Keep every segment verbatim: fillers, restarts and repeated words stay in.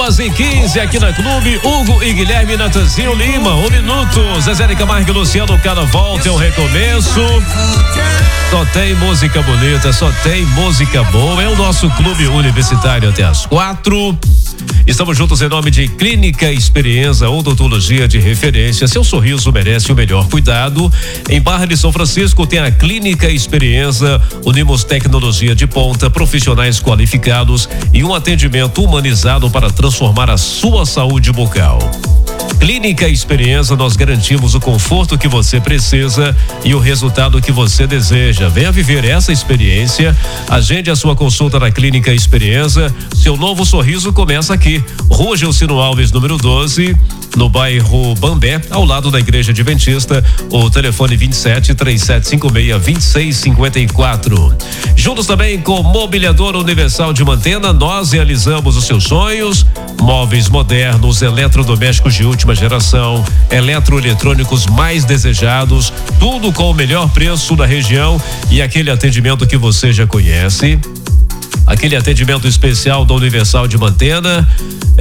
doze e quinze aqui na Clube. Hugo e Guilherme Natanzinho Lima. Um minuto. Zezé de Camargo e Luciano, cada volta é um recomeço. Só tem música bonita, só tem música boa. É o nosso Clube Universitário até as quatro. Estamos juntos em nome de Clínica Experiência, odontologia de referência. Seu sorriso merece o melhor cuidado. Em Barra de São Francisco tem a Clínica Experiência. Unimos tecnologia de ponta, profissionais qualificados e um atendimento humanizado para transformar a sua saúde bucal. Clínica Experiência, nós garantimos o conforto que você precisa e o resultado que você deseja. Venha viver essa experiência. Agende a sua consulta na Clínica Experiência. Seu novo sorriso começa aqui. Rua Gilcino Alves, número doze, no bairro Bambé, ao lado da Igreja Adventista. O telefone vinte e sete, três sete cinco seis, vinte e seis cinquenta e quatro. Juntos também com Mobiliadora Universal de Mantena, nós realizamos os seus sonhos. Móveis modernos, eletrodomésticos de última geração, eletroeletrônicos mais desejados, tudo com o melhor preço da região e aquele atendimento que você já conhece. Aquele atendimento especial da Universal de Mantena.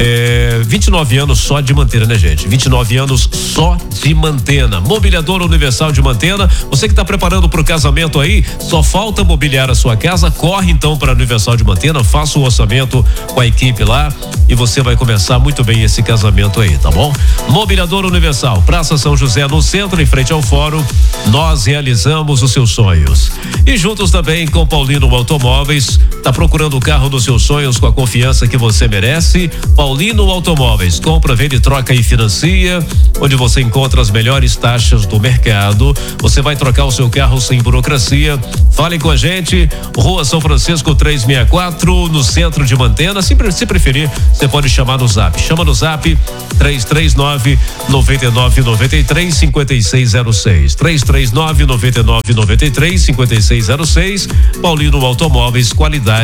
É, vinte e nove anos só de Mantena, né, gente? vinte e nove anos só de Mantena. Mobiliadora Universal de Mantena. Você que está preparando para o casamento aí, só falta mobiliar a sua casa. Corre então para a Universal de Mantena, faça o orçamento com a equipe lá e você vai começar muito bem esse casamento aí, tá bom? Mobiliadora Universal, Praça São José, no centro, em frente ao fórum. Nós realizamos os seus sonhos. E juntos também com Paulino Automóveis. Tá procurando o carro dos seus sonhos com a confiança que você merece? Paulino Automóveis, compra, vende, troca e financia, onde você encontra as melhores taxas do mercado. Você vai trocar o seu carro sem burocracia. Fale com a gente, Rua São Francisco trezentos e sessenta e quatro, no centro de Mantena. Se, se preferir, você pode chamar no Zap. Chama no Zap três três nove, nove nove nove três, cinco seis zero seis. três três nove, nove nove nove três, cinco seis zero seis. Paulino Automóveis, qualidade